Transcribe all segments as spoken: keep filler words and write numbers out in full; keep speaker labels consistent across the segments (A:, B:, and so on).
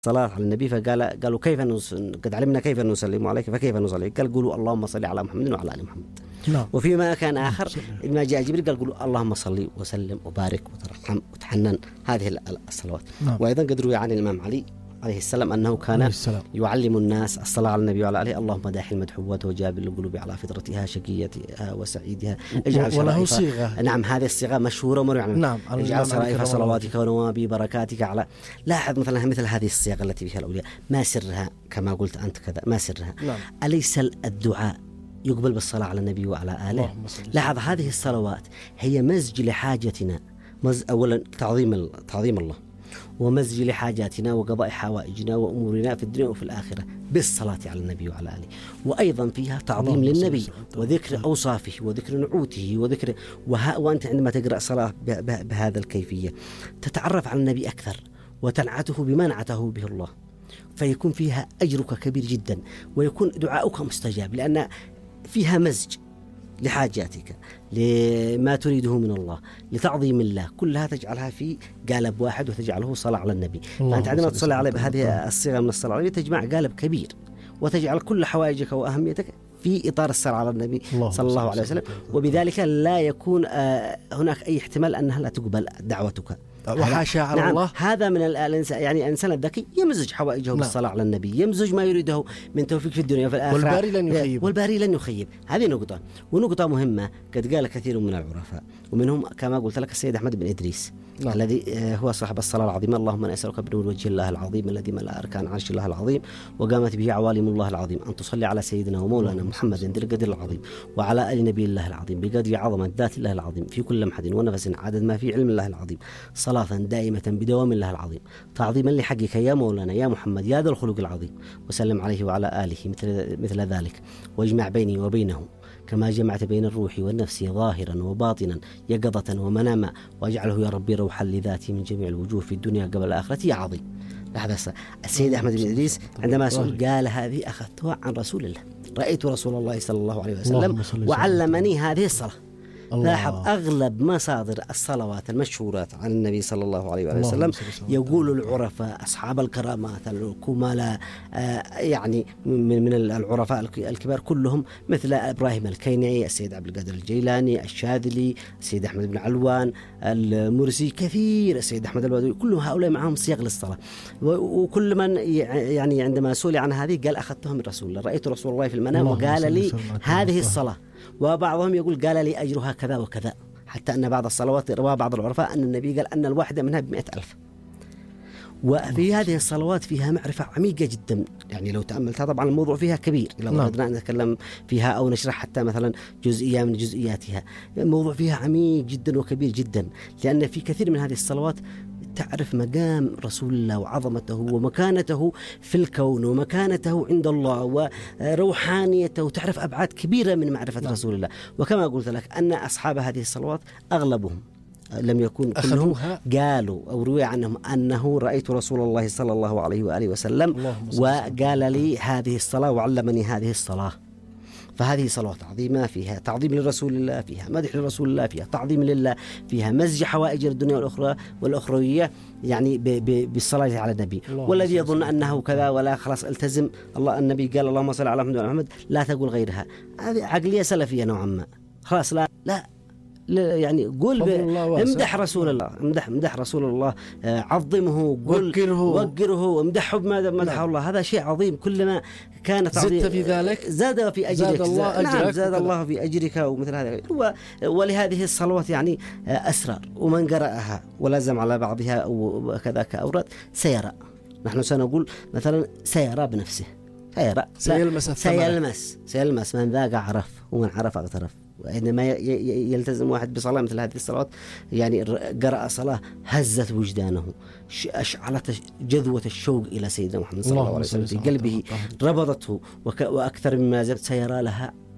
A: صلاة على النبي، فقال قالوا كيف نص... قد علمنا كيف نسلم عليك فكيف نصلي؟ قال قولوا اللهم صل على محمد وعلى آل محمد.
B: نعم.
A: وفيما كان آخر ما جاء جبريل قال قولوا اللهم صل وسلم وبارك وترحم وتحنن، هذه الصلوات. نعم. وأيضا قد روي عن الإمام علي عليه السلام أنه كان يعلم الناس الصلاة على النبي وعلى آله. اللهم داحي المدحوات وجابل القلوب على فطرتها شقيتها وسعيدها اجعل
B: وله صيغة.
A: نعم هذه الصيغة مشهورة ومروية عنه.
B: نعم.
A: اجعل صرائف صلواتك ونوابي بركاتك على. لاحظ مثلا مثل هذه الصيغة التي فيها الأولياء ما سرها كما قلت أنت كذا ما سرها.
B: نعم.
A: أليس الدعاء يقبل بالصلاة على النبي وعلى آله؟ لاحظ هذه الصلوات هي مزج لحاجتنا، مز أولا تعظيم تعظيم الله، ومزج لحاجاتنا وقضاء حوائجنا وأمورنا في الدنيا وفي الآخرة بالصلاة على النبي وعلى آله. وأيضا فيها تعظيم للنبي وذكر أوصافه وذكر نعوته وذكر وها وأنت عندما تقرأ صلاة بهذا الكيفية تتعرف على النبي أكثر وتنعته بما نعته به الله، فيكون فيها أجرك كبير جدا ويكون دعاؤك مستجاب، لأن فيها مزج لحاجاتك لما تريده من الله لتعظيم الله، كلها تجعلها في قالب واحد وتجعله صلاة على النبي. فأنت عندما تصلي عليه بهذه الصيغة من الصلاة عليه تجمع قالب كبير وتجعل كل حوائجك وأهميتك في إطار الصلاة على النبي صلى الله عليه وسلم، وبذلك لا يكون هناك أي احتمال أنها لا تقبل دعوتك.
B: وحاشا على
A: نعم
B: الله.
A: هذا من الإنسان، يعني الإنسان الذكي يمزج حوائجه نعم. بالصلاة على النبي، يمزج ما يريده من توفيق في الدنيا وفي الآخرة،
B: والباري لن يخيب
A: والباري لن يخيب. هذه نقطة، ونقطة مهمة قد قال كثير من العرفاء ومنهم كما قلت لك السيد أحمد بن إدريس نعم. الذي هو صاحب الصلاة العظيمة. اللهم أنا أسألك بنور وجه الله العظيم الذي ملأ أركان عرش الله العظيم وقامت به عوالم الله العظيم أن تصلي على سيدنا ومولانا محمد ذي القدر العظيم وعلى آل نبي الله العظيم بقدر عظمة ذات الله العظيم في كل لمحة ونفس عدد ما في علم الله العظيم صلاة دائمة بدوام الله العظيم تعظيما لحقك يا مولانا يا محمد يا ذا الخلق العظيم، وسلم عليه وعلى آله مثل مثل ذلك، واجمع بيني وبينهم كما جمعت بين الروح والنفس ظاهرا وباطنا يقظة ومناما، واجعله يا ربي روحا لذاتي من جميع الوجوه في الدنيا قبل الآخرة يا عظيم. لحظة، السيد أحمد بن إدريس عندما سئل قال هذه أخذتها عن رسول الله، رأيت رسول الله صلى الله عليه وسلم وعلمني هذه الصلاة. لاحظ أغلب مصادر الصلوات المشهورات عن النبي صلى الله عليه وسلم يقول العرفاء أصحاب الكرامات الكملاء آه يعني من, من العرفاء الكبار كلهم مثل إبراهيم الكينعي، السيد عبد القادر الجيلاني، الشاذلي، السيد أحمد بن علوان، المرسي، كثير، السيد أحمد البدوي، كل هؤلاء معهم صيغ للصلاة. وكل من يعني عندما سئل عن هذه قال أخذتها من رسول الله، رأيت رسول الله في المنام وقال لي هذه الصلاة. وبعضهم يقول قال لي أجرها كذا وكذا، حتى أن بعض الصلوات رواه بعض العرفاء أن النبي قال أن الواحدة منها بمئة ألف. وفي هذه الصلوات فيها معرفة عميقة جدا، يعني لو تأملتها طبعا الموضوع فيها كبير، لو أردنا أن نتكلم فيها أو نشرح حتى مثلا جزئية من جزئياتها، الموضوع فيها عميق جدا وكبير جدا، لأن في كثير من هذه الصلوات تعرف مقام رسول الله وعظمته ومكانته في الكون ومكانته عند الله وروحانيته، وتعرف أبعاد كبيرة من معرفة نعم. رسول الله. وكما قلت لك أن أصحاب هذه الصلوات أغلبهم لم يكن كلهم قالوا أو روي عنهم أنه رأيت رسول الله صلى الله عليه وآله وسلم وقال لي هذه الصلاة وعلمني هذه الصلاة. فهذه صلوات عظيمة فيها تعظيم لرسول الله، فيها مدح لرسول الله، فيها تعظيم لله، فيها مزج حوائج الدنيا والأخرى والأخروية يعني ب ب بالصلاة على النبي. والذي يظن أنه كذا ولا خلاص التزم الله، النبي قال اللهم صل على محمد وعلى محمد لا تقول غيرها، هذه عقلية سلفية نوعا ما، خلاص لا لا يعني قول امدح رسول الله، امدح امدح رسول الله، عظمه، قل
B: وقره
A: وقره وامدحه بما مدحه الله، هذا شيء عظيم. كلما كانت
B: زدت في ذلك
A: زاد في أجرك،
B: زاد الله أجرك،
A: نعم زاد الله في أجرك ومثل هذا. ولهذه الصلوات يعني أسرار، ومن قرأها ولازم على بعضها وكذا كأوراد سيرى، نحن سنقول مثلا سيرى بنفسه، سيرى
B: سيلمس
A: سيلمس سيلمس من ذاق عرف ومن عرف اغترف. وعندما يلتزم واحد بصلاة مثل هذه الصلوات يعني قرأ صلاة هزت وجدانه، أشعلت جذوة الشوق إلى سيدنا محمد صلى الله عليه وسلم في قلبه، ربطته، وأكثر مما زبت سيرى لها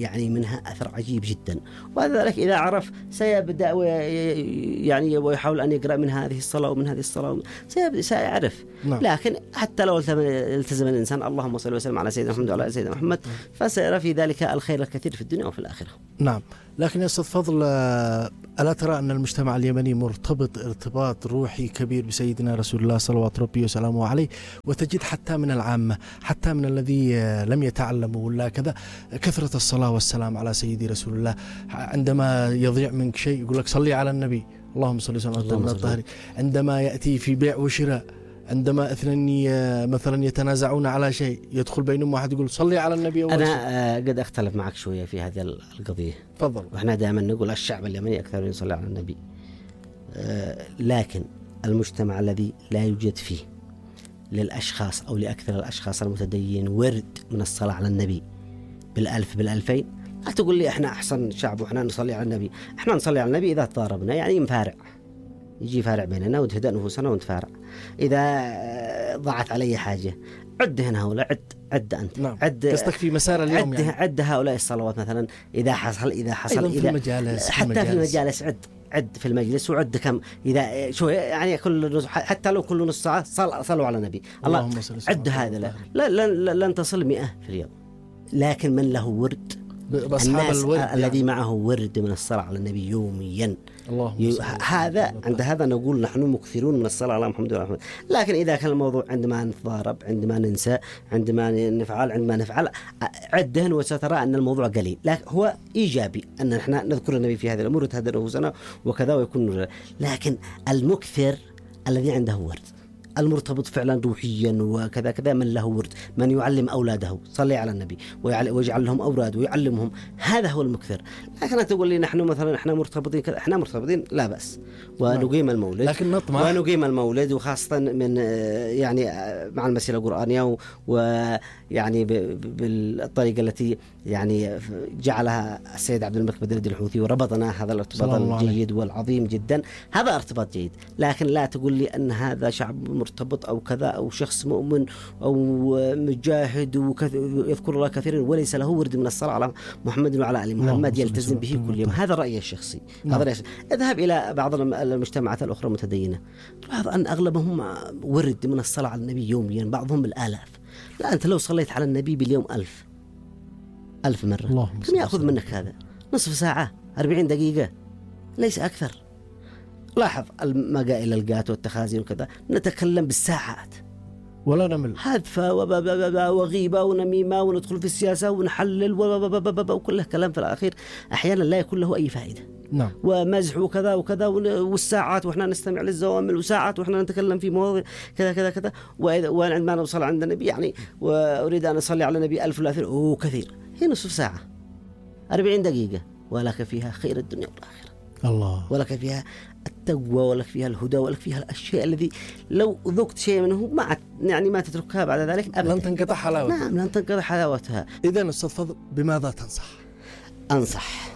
A: يعني منها أثر عجيب جدا. وذلك إذا عرف سيبدأ يعني ويحاول أن يقرأ من هذه الصلاة ومن هذه الصلاة سيعرف.
B: نعم.
A: لكن حتى لو التزم الإنسان اللهم صل وسلم على سيدنا محمد وعلى سيدنا محمد فسيرى في ذلك الخير الكثير في الدنيا وفي الآخرة.
B: نعم. لكن يا أستاذ فضل، ألا ترى أن المجتمع اليمني مرتبط ارتباط روحي كبير بسيدنا رسول الله صلوات ربي وسلامه عليه، وتجد حتى من العامة حتى من الذي لم يتعلموا ولا كذا كثرة الصلاة والسلام على سيدي رسول الله. عندما يضيع منك شيء يقول لك صلي على النبي اللهم صل وسلم على الطاهر. عندما يأتي في بيع وشراء، عندما اثنين مثلا يتنازعون على شيء يدخل بينهم واحد يقول صلي على النبي أول
A: أنا
B: شيء.
A: قد أختلف معك شوية في هذه القضية.
B: تفضل.
A: وإحنا دائما نقول الشعب اليمني أكثر يصلي على النبي، لكن المجتمع الذي لا يوجد فيه للأشخاص أو لأكثر الأشخاص المتدين ورد من الصلاة على النبي بالألف بالألفين، لا تقول لي إحنا أحسن شعب وإحنا نصلي على النبي. إحنا نصلي على النبي إذا تضاربنا، يعني مفارع يجي فارع بيننا وتهدأ نفوسنا ونتفارع. إذا ضاعت علي حاجة عد هنا هؤلاء، عد عد أنت.
B: نعم.
A: عد
B: قصدك في مسار اليوم
A: عد,
B: يعني.
A: عد هؤلاء الصلوات مثلا إذا حصل إذا حصل
B: أيضا
A: إذا
B: في المجالس
A: حتى
B: في المجالس.
A: في المجالس عد عد في المجلس وعد كم إذا شو يعني كل حتى لو كل نص ساعة صل صلوا على النبي الله عد هذا. لا لا لا لن تصل مئة في اليوم، لكن من له ورد
B: بأصحاب الورد
A: الذي
B: يعني.
A: معه ورد من الصلاة على النبي يوميا
B: ي...
A: هذا عند هذا نقول نحن مكثرون من الصلاة على محمد وعلى محمد. لكن إذا كان الموضوع عندما نتضارب، عندما ننسى، عندما نفعل عندما نفعل عدهن وسترى أن الموضوع قليل. لكن هو إيجابي أن نحن نذكر النبي في هذه الأمور وتهدأ نفوسنا وكذا ويكون. لكن المكثر الذي عنده ورد المرتبط فعلا روحيا وكذا كذا من له ورد، من يعلم أولاده صلي على النبي ويجعل لهم أوراد ويعلمهم، هذا هو المكثر. لكن تقول لي نحن مثلا احنا مرتبطين كذا، احنا مرتبطين لا بس ونقيم المولد،
B: لكن نطمع
A: ونقيم المولد وخاصة من يعني مع المسيرة القرآنية ويعني بالطريقة التي يعني جعلها السيد عبد الملك بدر الدين الحوثي وربطنا هذا الارتباط الجيد والعظيم جدا. هذا ارتباط جيد، لكن لا تقول لي أن هذا شعب مرتبط أو كذا أو شخص مؤمن أو مجاهد ويذكر الله كثيرا وليس له ورد من الصلاة على محمد وعلى آل محمد يلتزم به كل يوم. هذا رأيي الشخصي. هذا رأيي. اذهب إلى بعض المجتمعات الأخرى المتدينة تلاحظ أن أغلبهم ورد من الصلاة على النبي يوميا، بعضهم بالآلاف. لا أنت لو صليت على النبي باليوم ألف ألف مرة كم يأخذ منك هذا؟ نصف ساعة، أربعين دقيقة، ليس أكثر. لاحظ المقائل القات والتخازين وكذا نتكلم بالساعات
B: ولا نمل،
A: هدفة وغيبة ونميمة وندخل في السياسة ونحلل وكله كلام في الأخير أحيانا لا يكون له أي فائدة.
B: نعم.
A: ومزح وكذا وكذا والساعات وإحنا نستمع للزوامل وساعات وإحنا نتكلم في مواضيع كذا كذا كذا. وعندما نوصل عند النبي يعني وأريد أن أصلي على النبي ألف ولا أوه كثير، هي نصف ساعة أربعين دقيقة ولك فيها خير الدنيا والآخرة.
B: الله.
A: ولك فيها التقوى ولك فيها الهدى ولك فيها الأشياء الذي لو ذقت شيء منه ما يعني ما تتركها بعد ذلك أبدا.
B: لن تنقطع حلاوتها.
A: نعم لن تنقطع حلاوتها.
B: إذن أستاذ فضل بماذا تنصح؟
A: أنصح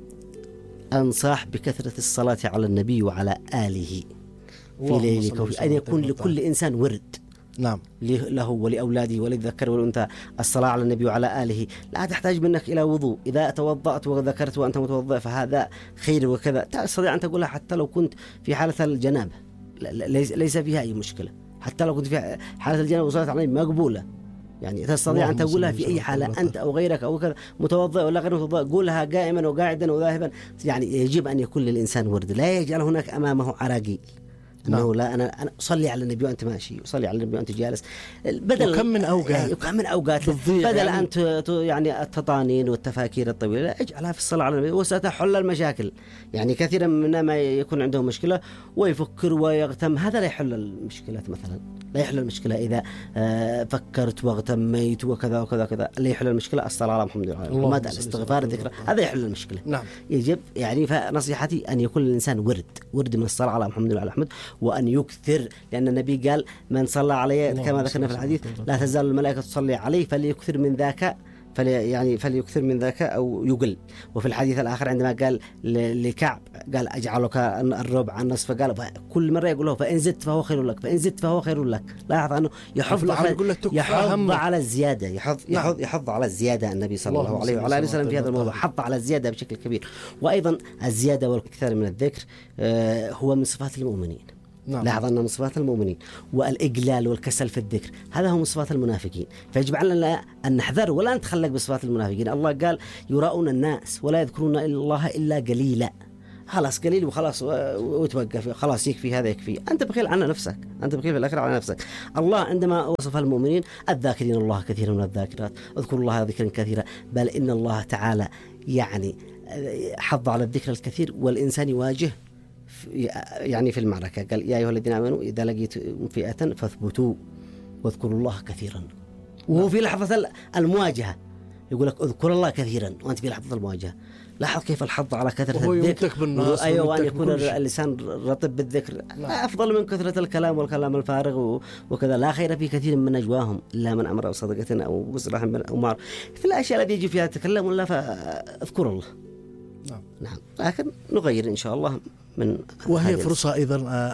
A: أنصح بكثرة الصلاة على النبي وعلى آله في ليلك وفي أن يكون لكل إنسان ورد.
B: نعم.
A: له ولأولاده وللذكر والأنثى الصلاة على النبي وعلى آله. لا تحتاج منك إلى وضوء، إذا توضأت وذكرت وأنت متوضئ فهذا خير وكذا تستطيع أن تقولها حتى لو كنت في حالة الجنابة، ليس فيها أي مشكلة. حتى لو كنت في حالة الجنابة وصلاة على النبي مقبولة، يعني تستطيع أن تقولها في أي حالة أنت أو غيرك أو كذا متوضئ ولا غير متوضئ، قولها قائما وقاعدا وذاهبا. يعني يجب أن يكون للإنسان ورد، لا يجعل هناك أمامه عراقيل أنه لا أنا أنا أصلي على النبي وأنت ماشي، أصلي على النبي وأنت جالس. بدل
B: وكم من أوقات
A: وكم من أوقات بدل يعني أن يعني التطانين والتفاكير الطويلة اجعلها في الصلاة على النبي وستحل المشاكل. يعني كثيرا منا ما يكون عندهم مشكلة ويفكر ويغتم، هذا لا يحل المشكلة. مثلا لا يحل المشكلة إذا فكرت واغتميت وكذا وكذا كذا. اللي يحل المشكلة الصلاة على محمد وعلى آله محمد، الاستغفار، الذكر، هذا يحل المشكلة.
B: نعم.
A: يجب يعني فنصيحتي أن يكون الإنسان ورد ورد من الصلاة على محمد وعلى أحمد، وأن يكثر، لأن النبي قال من صلى عليه كما ذكرنا في الحديث لا تزال الملائكة تصلي عليه فليكثر من ذاك فلي يعني فليكثر من ذاك أو يقل. وفي الحديث الآخر عندما قال لكعب قال أجعلك الربع النصف، قال كل مرة يقول له فإن زدت فهو خير لك، فإن زدت فهو خير لك. لاحظ أنه يحض على, يحض على الزيادة، يحض, يحض, يحض على الزيادة النبي صلى الله عليه وعلى آله وسلم في هذا الموضوع، حض على الزيادة بشكل كبير. وأيضا الزيادة والكثار من الذكر هو من صفات المؤمنين. نعم. لاحظ أن من صفات المؤمنين والإقلال والكسل في الذكر هذا هو من صفات المنافقين، فيجب علينا أن نحذر ولا نتخلق بصفات المنافقين. الله قال يراؤون الناس ولا يذكرون الله إلا قليلا. خلاص قليل وخلاص وتوقف، خلاص يكفي، هذا يكفي. أنت بخيل على نفسك، أنت بخيل في الآخرة على نفسك. الله عندما وصف المؤمنين الذاكرين الله كثيرا من الذاكرات، اذكروا الله ذكرا كثيرا، بل إن الله تعالى يعني حض على الذكر الكثير، والإنسان يواجه يعني في المعركة قال يا أيها الذين آمنوا إذا لقيتم فئة فاثبتوا واذكروا الله كثيرا. وهو في لحظة المواجهة يقول لك اذكر الله كثيرا وأنت في لحظة المواجهة. لاحظ كيف الحظ على كثرة الذكر، أيوة، وأن يكون اللسان رطب بالذكر أفضل من كثرة الكلام والكلام الفارغ وكذا. لا خير في كثير من نجواهم إلا من أمر بصدقة أو بصلاح أو معروف، في الأشياء التي يجي فيها تكلم ولا فاذكر الله. نعم. نعم، لكن نغير إن شاء الله من.
B: وهي فرصة أيضا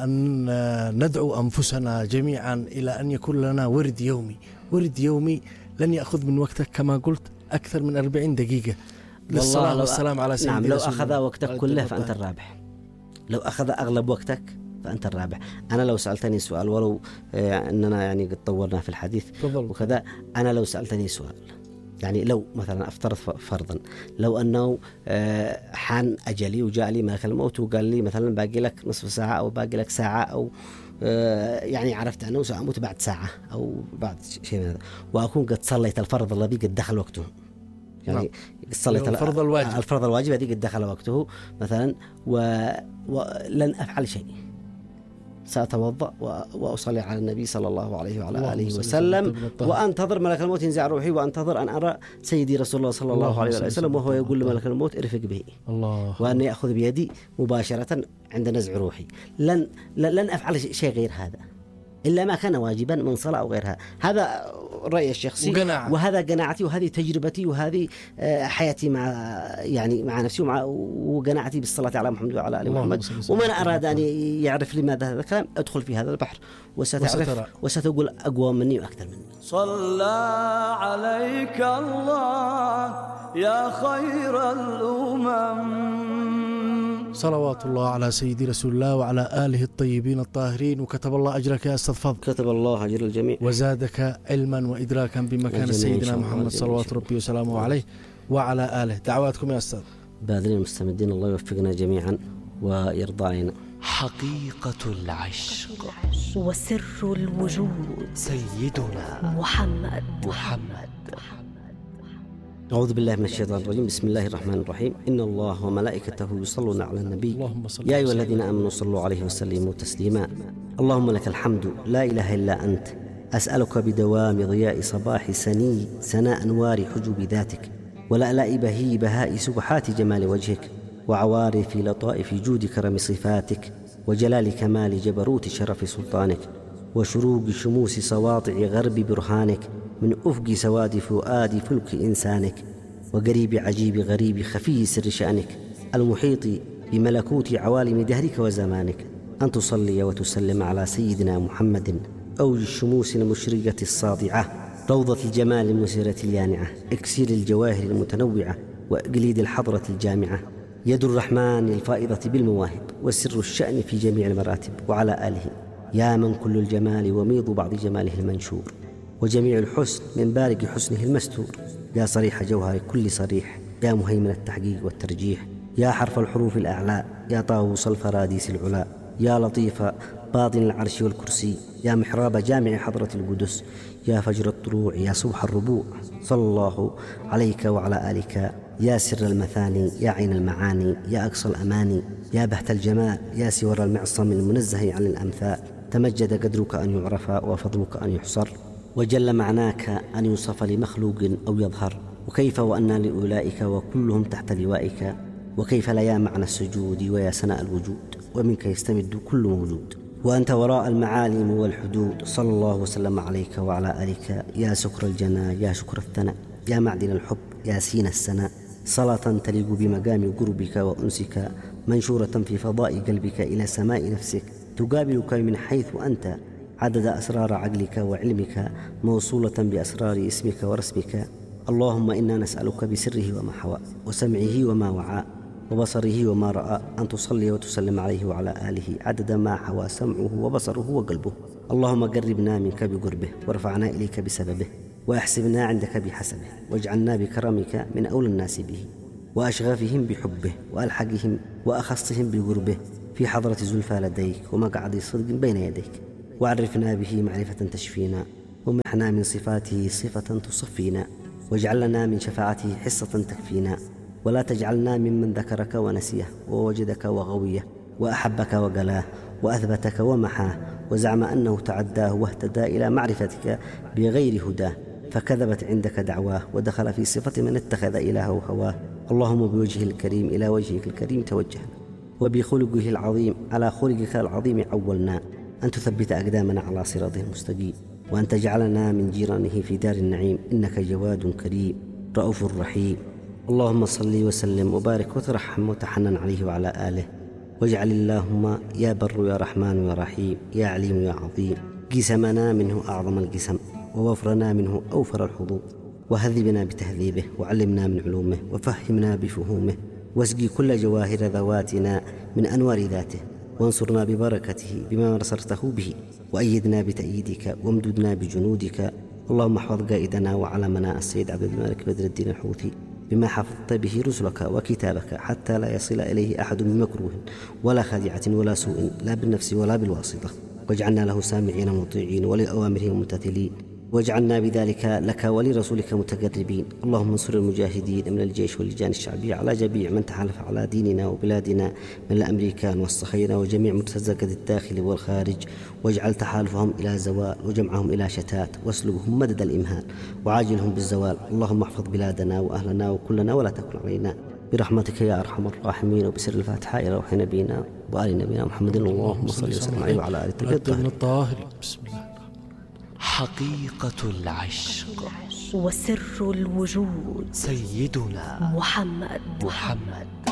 B: أن ندعو أنفسنا جميعا إلى أن يكون لنا ورد يومي، ورد يومي لن يأخذ من وقتك كما قلت أكثر من أربعين دقيقة للصلاة والسلام على سيدنا.
A: نعم، لو أخذ وقتك كله فأنت الرابح، لو أخذ أغلب وقتك فأنت الرابح. أنا لو سألتني سؤال، ولو أننا يعني قد طورنا في الحديث وكذا، أنا لو سألتني سؤال يعني لو مثلا أفترض فرضا لو أنه حان أجلي وجاء لي ملك الموت وقال لي مثلا باقي لك نصف ساعة أو باقي لك ساعة، أو يعني عرفت أنه سأموت بعد ساعة أو بعد شيء من هذا، وأكون قد صليت الفرض الذي قد دخل وقته، يعني صليت
B: الفرض الواجب
A: الفرض الواجب الذي قد دخل وقته مثلا، ولن أفعل شيء، سأتوضأ وأصلي على النبي صلى الله عليه وعلى آله وسلم، وأنتظر ملك الموت ينزع روحي، وأنتظر أن أرى سيدي رسول الله صلى الله عليه وسلم وهو يقول لملك الموت ارفق به، الله، وأن يأخذ بيدي مباشرة عند نزع روحي. لن لن أفعل شيء غير هذا إلا ما كان واجبا من صلاة أو غيرها. هذا رأيي الشخصي وقناعة. وهذا قناعتي وهذه تجربتي وهذه حياتي مع يعني مع نفسي ومع وقناعتي بالصلاة على محمد وعلى آل محمد. ومن أراد أن يعرف لماذا هذا الكلام أدخل في هذا البحر وستعرف وستقول أقوى مني وأكثر مني.
C: صلى عليك الله يا خير الأمم.
B: صلوات الله على سيدي رسول الله وعلى آله الطيبين الطاهرين. وكتب الله أجرك يا أستاذ فضل.
A: كتب الله أجر الجميع
B: وزادك علما وإدراكا بمكان سيدنا محمد صلوات ربي وسلامه عليه وعلى آله. دعواتكم يا أستاذ.
A: باذلين المستمدين الله يوفقنا جميعا ويرضى علينا.
D: حقيقة العشق
E: وسر الوجود
D: سيدنا
E: محمد
D: محمد
A: أعوذ بالله من الشيطان الرجيم. بسم الله الرحمن الرحيم. إن الله وملائكته يصلون على النبي يا أيها الذين آمنوا صلوا عليه وسلموا تسليما. اللهم لك الحمد لا إله إلا أنت، أسألك بدوام ضياء صباح سني سناء أنوار حجب ذاتك، ولألاء بهي بهاء سبحات جمال وجهك، وعوارف لطائف جود كرم صفاتك، وجلال كمال جبروت شرف سلطانك، وشروق شموس سواطع غرب برهانك، من أفق سواد فؤاد فلك إنسانك، وقريب عجيب غريب خفي سر شأنك، المحيط بملكوت عوالم دهرك وزمانك، أن تصلي وتسلم على سيدنا محمد أوج الشموس المشرقة الساطعة، روضة الجمال المسيرة اليانعة، إكسير الجواهر المتنوعة، وإقليد الحضرة الجامعة، يد الرحمن الفائضة بالمواهب، وسر الشأن في جميع المراتب، وعلى آله يا من كل الجمال وميض بعض جماله المنشور، وجميع الحسن من بارق حسنه المستور، يا صريح جوهر كل صريح، يا مهيمن التحقيق والترجيح، يا حرف الحروف الأعلى، يا طاووس الفراديس العلا، يا لطيف باطن العرش والكرسي، يا محراب جامع حضرة القدس، يا فجر الطلوع، يا صبح الربوع، صلى الله عليك وعلى آلك، يا سر المثاني، يا عين المعاني، يا أقصى الأماني، يا بهت الجمال، يا سور المعصم المنزه عن الأمثال، تمجد قدرك أن يعرف وفضلك أن يحصر، وجل معناك أن يوصف لمخلوق أو يظهر، وكيف وأن لأولئك وكلهم تحت لوائك، وكيف لا يا معنى السجود ويا سناء الوجود، ومنك يستمد كل موجود، وأنت وراء المعالم والحدود، صلى الله وسلم عليك وعلى آلك، يا سكر الجنى، يا شكر الثناء، يا معدن الحب يا سين السناء، صلاة تليق بمقام قربك وأنسك، منشورة في فضاء قلبك إلى سماء نفسك، تقابلك من حيث أنت عدد أسرار عقلك وعلمك، موصولة بأسرار اسمك ورسمك. اللهم إنا نسألك بسره وما حوى، وسمعه وما وعى، وبصره وما رأى، أن تصلي وتسلم عليه وعلى آله عدد ما حوى سمعه وبصره وقلبه. اللهم قربنا منك بقربه، وارفعنا إليك بسببه، وأحسبنا عندك بحسبه، واجعلنا بكرمك من أولى الناس به، وأشغفهم بحبه، وألحقهم وأخصهم بقربه، في حضرة زلفى لديك ومقعد صدق بين يديك. وعرفنا به معرفة تشفينا، ومنحنا من صفاته صفة تصفينا، واجعل لنا من شفاعته حصة تكفينا، ولا تجعلنا ممن ذكرك ونسيه، ووجدك وغويه، وأحبك وقلاه، وأثبتك ومحاه، وزعم أنه تعداه واهتدى إلى معرفتك بغير هداه، فكذبت عندك دعواه، ودخل في صفة من اتخذ إلهه هواه. اللهم بوجهه الكريم إلى وجهك الكريم توجهنا، وبخلقه العظيم على خلقك العظيم عولنا، أن تثبت أقدامنا على صراطه المستقيم، وأن تجعلنا من جيرانه في دار النعيم، إنك جواد كريم رؤوف رحيم. اللهم صل وسلم وبارك وترحم وتحنن عليه وعلى آله، واجعل اللهم يا بر يا رحمن يا رحيم يا عليم يا عظيم قسمنا منه أعظم القسم، ووفرنا منه أوفر الحظوظ، وهذبنا بتهذيبه، وعلمنا من علومه، وفهمنا بفهومه، واسقي كل جواهر ذواتنا من أنوار ذاته، وانصرنا ببركته بما نصرته به، وأيدنا بتأييدك، وامددنا بجنودك. اللهم احفظ قائدنا وعلمنا السيد عبد الملك بدر الدين الحوثي بما حفظت به رسلك وكتابك، حتى لا يصل إليه أحد بمكروه ولا خادعة ولا سوء، لا بالنفس ولا بالواسطة، واجعلنا له سامعين مطيعين ولأوامره ممتثلين، واجعلنا بذلك لك ولرسولك متقربين. اللهم انصر المجاهدين من الجيش واللجان الشعبية على جميع من تحالف على ديننا وبلادنا من الأمريكان والصهاينة وجميع مرتزقة الداخل والخارج، واجعل تحالفهم إلى زوال وجمعهم إلى شتات، واسلبهم مدد الإمهال وعاجلهم بالزوال. اللهم احفظ بلادنا وأهلنا وكلنا ولا تكن علينا برحمتك يا أرحم الراحمين. وبسر الفاتحة إلى روح نبينا وآل نبينا محمد، اللهم صل وسلم عليه وعلى آله
B: الطاهرين. بسم الله.
D: حقيقة العشق
E: وسر الوجود
D: سيدنا
E: محمد
D: محمد